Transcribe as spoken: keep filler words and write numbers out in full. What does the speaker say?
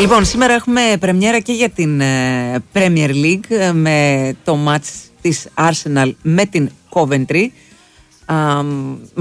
Λοιπόν, σήμερα έχουμε πρεμιέρα και για την ε, Premier League με το match της Arsenal με την Coventry.